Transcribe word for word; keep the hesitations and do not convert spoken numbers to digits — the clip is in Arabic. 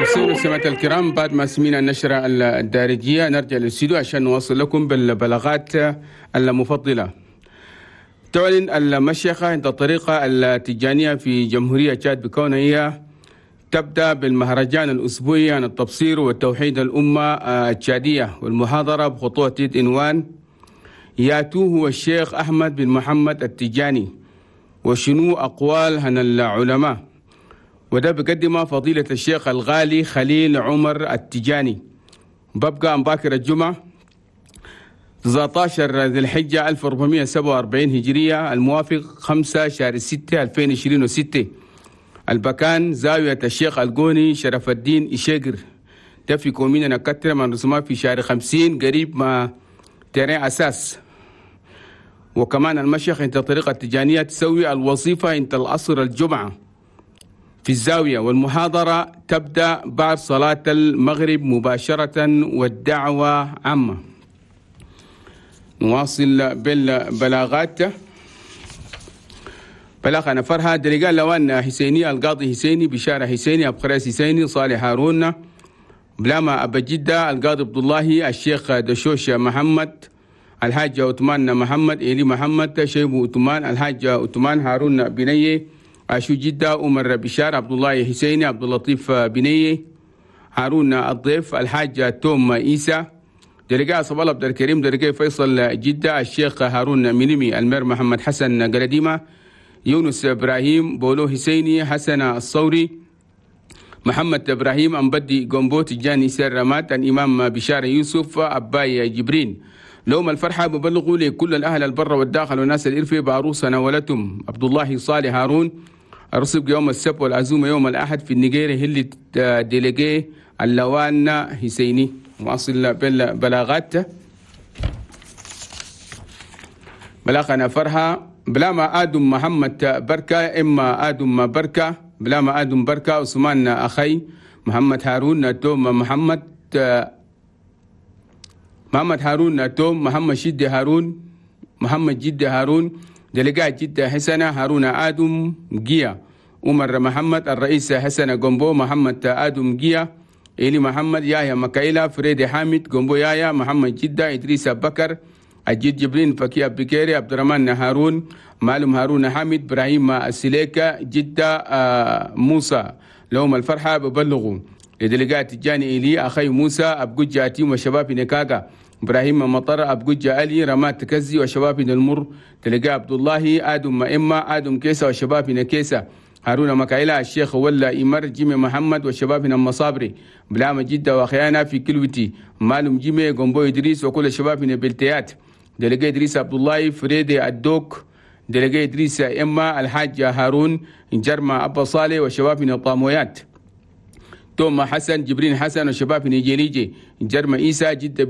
السادة والسادة الكرام، بعد ما سمينا النشرة الدارجية نرجع للاستوديو عشان نوصل لكم بالبلاغات المفضلة. تعلن المشيخة عند الطريقة التجانية في جمهورية تشاد بكونها هي تبدأ بالمهرجان الأسبوعي عن التبصير والتوحيد الأمة التشادية، والمحاضرة بخطوة عنوان ياتوه الشيخ أحمد بن محمد التجاني وشنو أقوال عن العلماء، وده بقدمه فضيلة الشيخ الغالي خليل عمر التجاني. ببقى عن باكر الجمعة تسعة عشر ذي الحجة ألف وأربعمائة وسبعة وأربعين هجرية الموافق خمسة شهر ستة ألفين وعشرين وستة. البكان زاوية الشيخ القوني شرف الدين إشيقر، ده في كومينا نكتر من رسومات في شهر خمسين قريب ما ترين أساس. وكمان المشيخ انت طريقة تجانية تسوي الوظيفة انت العصر الجمعة في الزاوية، والمحاضرة تبدأ بعد صلاة المغرب مباشرة والدعوة عامة. نواصل بالبلاغات. بلاغ نفرها دلقاء لوان حسيني القاضي حسيني بشارة حسيني أبخريس حسيني صالح هارون بلاما أبا جدة القاضي عبد الله الشيخ دشوش محمد الحاج عثمان محمد إلي محمد شيب عثمان الحاج عثمان هارون بنيه عاشو جدة عمر بشار عبد الله حسيني عبد اللطيف بنيه هارون الضيف الحاج توم عيسى دلقاء صبال عبد الكريم دلقاء فيصل جدة الشيخ هارون منمي المير محمد حسن قرديمة يونس إبراهيم بولو حسيني حسن الصوري محمد إبراهيم أمبدي قنبوت جاني سير رمات الإمام بشار يوسف أباي جبرين. لهم الفرحة ببلغوا لكل الأهل البر والداخل والناس الإرفي بعروسنا ولتم عبد الله صالح هارون الرصب يوم السبت والعزومة يوم الأحد في النيجيري هلي ديليجي اللوان حسيني. واصل بالبلاغات. بلاغنا فرحة بلا ما آدم محمد بركة إما آدم بركة بلا ما آدم بركة عثمان أخي محمد هارون توم محمد محمد هارون توم محمد شد هارون محمد جد هارون دلقاء جد حسن هارون آدم جيا عمر محمد الرئيس حسن قنبو محمد آدم جيا إلي محمد يايا مكايلا فريد حامد قنبو يايا محمد جدة إدريس بكر الجد جبرين فكي بكيري عبد الرحمن هارون معلوم هارون حامد إبراهيم السليكة جدة آه موسى. لهم الفرحة ببلغوا لدلقاء تجاني إلي أخي موسى أبقج أتيم وشباب نكاكا إبراهيم مطر أبقج علي رمات تكزي وشباب المر دلقاء عبد الله آدم إما آدم كيسة وشباب نكيسة هارون مكايلا الشيخ ولا إمر جيمي محمد وشبابنا المصابري بلام جدة وخيانا في كلوتي معلوم جيمي قنبو إدريس وكل شبابنا بالتيات دلقاء إدريس عبد الله فريدي الدوك دلقاء إدريس إما الحاج هارون جرما أبا صالح وشبابنا الطامويات توما حسن جبرين حسن وشبابنا جيليجي جرما إيسا جدة